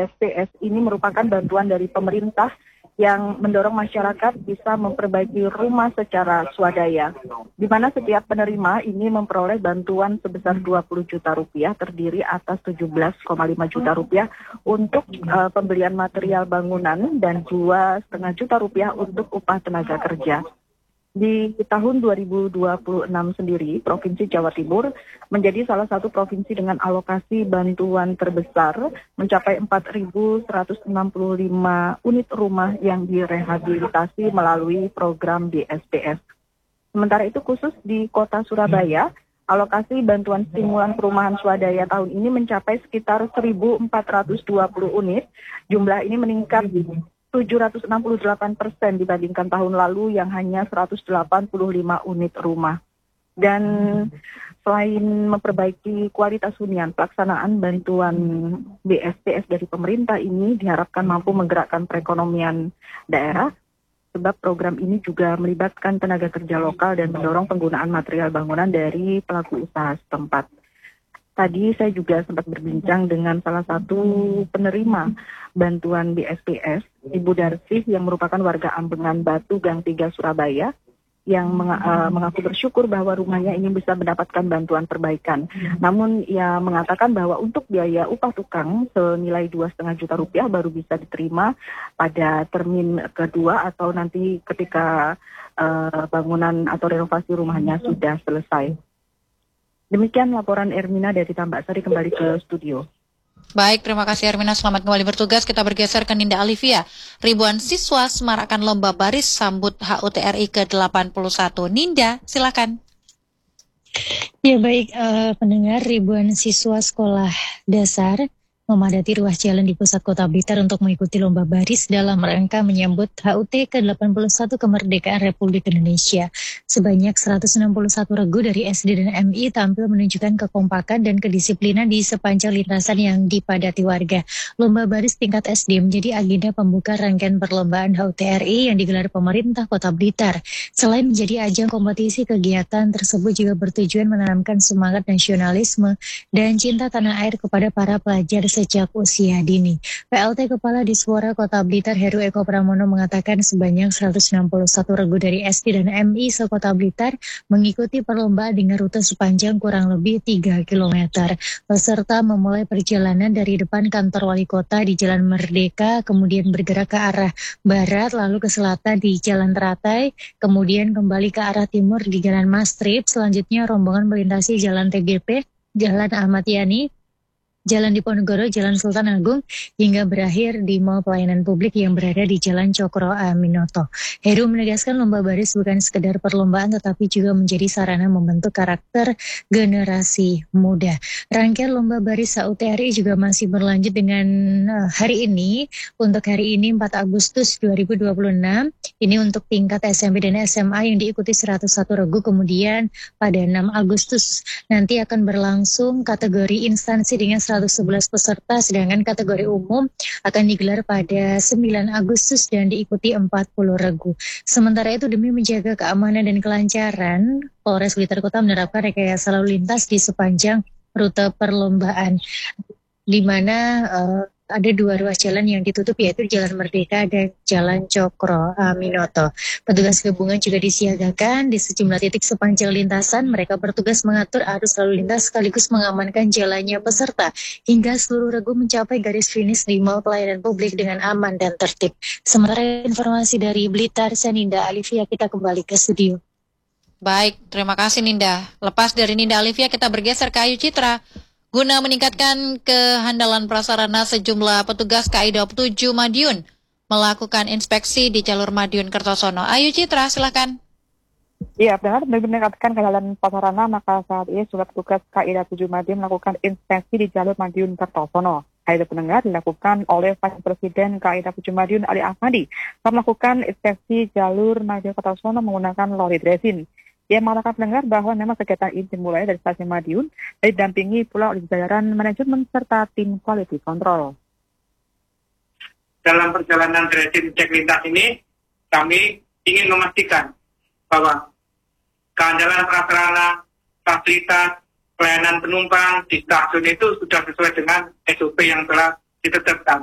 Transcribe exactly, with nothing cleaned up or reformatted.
S P S ini merupakan bantuan dari pemerintah yang mendorong masyarakat bisa memperbaiki rumah secara swadaya, di mana setiap penerima ini memperoleh bantuan sebesar dua puluh juta rupiah, terdiri atas tujuh belas koma lima juta rupiah untuk uh, pembelian material bangunan dan dua koma lima juta rupiah untuk upah tenaga kerja. Di tahun dua ribu dua puluh enam sendiri, Provinsi Jawa Timur menjadi salah satu provinsi dengan alokasi bantuan terbesar mencapai empat ribu seratus enam puluh lima unit rumah yang direhabilitasi melalui program B S P S. Sementara itu khusus di Kota Surabaya, alokasi bantuan stimulan perumahan swadaya tahun ini mencapai sekitar seribu empat ratus dua puluh unit. Jumlah ini meningkat tujuh ratus enam puluh delapan persen dibandingkan tahun lalu yang hanya seratus delapan puluh lima unit rumah. Dan selain memperbaiki kualitas hunian, pelaksanaan bantuan B S P S dari pemerintah ini diharapkan mampu menggerakkan perekonomian daerah, sebab program ini juga melibatkan tenaga kerja lokal dan mendorong penggunaan material bangunan dari pelaku usaha setempat. Tadi saya juga sempat berbincang dengan salah satu penerima bantuan B S P S, Ibu Darsih yang merupakan warga Ambengan Batu, Gang tiga, Surabaya, yang meng- uh, mengaku bersyukur bahwa rumahnya ini bisa mendapatkan bantuan perbaikan. Namun ia mengatakan bahwa untuk biaya upah tukang senilai dua koma lima juta rupiah baru bisa diterima pada termin kedua atau nanti ketika uh, bangunan atau renovasi rumahnya sudah selesai. Demikian laporan Ermina dari Tambak Sari, kembali ke studio. Baik, terima kasih Ermina, selamat kembali bertugas. Kita bergeser ke Ninda Alivia. Ribuan siswa semarakan lomba baris sambut H U T R I ke delapan puluh satu. Ninda, silakan. Ya baik, uh, pendengar, ribuan siswa sekolah dasar memadati ruas jalan di pusat kota Blitar untuk mengikuti lomba baris dalam rangka menyambut H U T ke delapan puluh satu kemerdekaan Republik Indonesia. Sebanyak seratus enam puluh satu regu dari S D dan M I tampil menunjukkan kekompakan dan kedisiplinan di sepanjang lintasan yang dipadati warga. Lomba baris tingkat S D menjadi agenda pembuka rangkaian perlombaan H U T R I yang digelar pemerintah kota Blitar. Selain menjadi ajang kompetisi, kegiatan tersebut juga bertujuan menanamkan semangat nasionalisme dan cinta tanah air kepada para pelajar sejak usia dini. P L T Kepala Diswara Kota Blitar Heru Eko Pramono mengatakan sebanyak seratus enam puluh satu regu dari S D dan M I se-Kota Blitar mengikuti perlombaan dengan rute sepanjang kurang lebih tiga kilometer. Peserta memulai perjalanan dari depan kantor wali kota di Jalan Merdeka, kemudian bergerak ke arah barat, lalu ke selatan di Jalan Teratai, kemudian kembali ke arah timur di Jalan Mastrip, selanjutnya rombongan melintasi Jalan T G P, Jalan Ahmad Yani, Jalan Diponegoro, Jalan Sultan Agung, hingga berakhir di Mall Pelayanan Publik yang berada di Jalan Cokro Aminoto. Heru menegaskan lomba baris bukan sekedar perlombaan tetapi juga menjadi sarana membentuk karakter generasi muda. Rangkaian lomba baris H U T R I juga masih berlanjut dengan uh, hari ini. Untuk hari ini empat Agustus dua ribu dua puluh enam, ini untuk tingkat S M P dan S M A yang diikuti seratus satu regu. Kemudian pada enam Agustus nanti akan berlangsung kategori instansi dengan seratus sebelas peserta, sedangkan kategori umum akan digelar pada sembilan Agustus dan diikuti empat puluh regu. Sementara itu demi menjaga keamanan dan kelancaran, Polres Blitar Kota menerapkan rekayasa lalu lintas di sepanjang rute perlombaan, di mana uh, ada dua ruas jalan yang ditutup, yaitu Jalan Merdeka dan Jalan Cokro Aminoto. Petugas gabungan juga disiagakan di sejumlah titik sepanjang lintasan. Mereka bertugas mengatur arus lalu lintas sekaligus mengamankan jalannya peserta hingga seluruh regu mencapai garis finish di Mall Pelayanan Publik dengan aman dan tertib. Sementara informasi dari Blitar, saya Ninda Alivia, kita kembali ke studio. Baik, terima kasih Ninda. Lepas dari Ninda Alivia, kita bergeser ke Ayu Citra. Guna meningkatkan kehandalan prasarana, sejumlah petugas K I dua puluh tujuh Madiun melakukan inspeksi di jalur Madiun Kertosono. Ayu Citra, silakan. Iya, benar, demi meningkatkan kehandalan prasarana, maka saat ini sudah petugas K I dua puluh tujuh Madiun melakukan inspeksi di jalur Madiun Kertosono. Hal pendengar dilakukan oleh Vice Presiden K I dua puluh tujuh Madiun Ali Ahmadi. Setelah melakukan inspeksi jalur Madiun Kertosono menggunakan lori dresin. Ia mengatakan pendengar bahwa memang kegiatan ini dimulai dari stasiun Madiun dan didampingi pula oleh jajaran manajemen serta tim quality control. Dalam perjalanan dresin cek lintas ini, kami ingin memastikan bahwa keandalan prasarana, fasilitas, pelayanan penumpang di stasiun itu sudah sesuai dengan S O P yang telah ditetapkan.